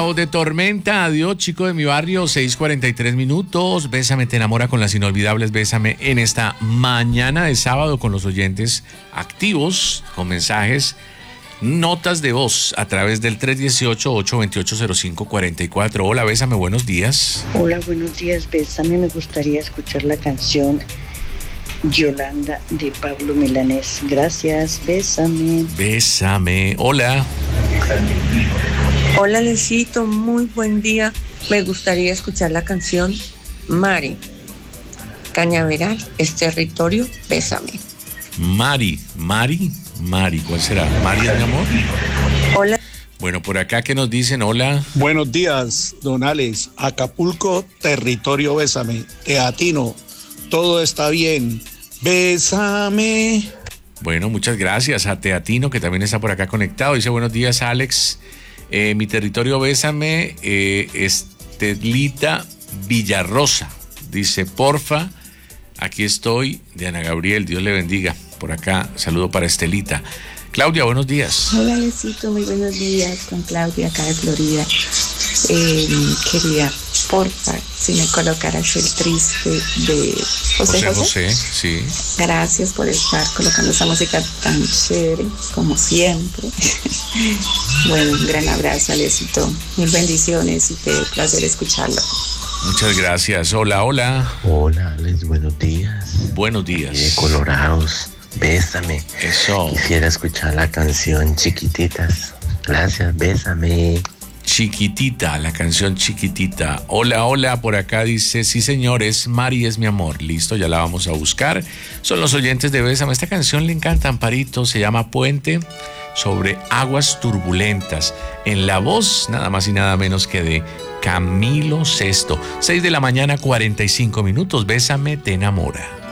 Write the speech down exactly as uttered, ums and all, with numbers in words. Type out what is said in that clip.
voz de Tormenta, adiós, chico de mi barrio, seis cuarenta y tres minutos. Bésame, te enamora con las inolvidables Bésame en esta mañana de sábado con los oyentes activos, con mensajes, notas de voz a través del tres uno ocho, ocho dos ocho, cero cinco cuatro cuatro. Hola, Bésame, buenos días. Hola, buenos días, Bésame. Me gustaría escuchar la canción Yolanda de Pablo Milanés. Gracias, Bésame. Bésame. Hola. Hola, Lecito, muy buen día. Me gustaría escuchar la canción Mari. Cañaveral es territorio, Bésame. Mari, Mari, Mari, ¿cuál será? ¿Mari es mi amor? Hola. Bueno, por acá que nos dicen, hola. Buenos días, don Alex. Acapulco, territorio, Bésame. Teatino, todo está bien. Bésame. Bueno, muchas gracias a Teatino, que también está por acá conectado. Dice, buenos días, Alex. Eh, mi territorio, Bésame. Eh, Estelita Villarrosa. Dice, porfa, aquí estoy, de Ana Gabriel. Dios le bendiga. Por acá, saludo para Estelita. Claudia, buenos días. Hola, Lecito, muy buenos días. Con Claudia, acá de Florida. Eh, quería, porfa, si me colocaras el triste de José José. José. José, sí. Gracias por estar colocando esa música tan chévere, como siempre. Bueno, un gran abrazo, Alecito. Mil bendiciones y qué placer escucharlo. Muchas gracias. Hola, hola. Hola, Alex, buenos días. Buenos días. De Colorados, Bésame. Eso. Quisiera escuchar la canción Chiquititas. Gracias, Bésame. Chiquitita, la canción Chiquitita. Hola, hola, por acá dice, sí señores, Mari es mi amor. Listo, ya la vamos a buscar. Son los oyentes de Bésame. Esta canción le encanta a Amparito, se llama Puente sobre aguas turbulentas. En la voz, nada más y nada menos que de Camilo Sesto. seis de la mañana, cuarenta y cinco minutos. Bésame, te enamora.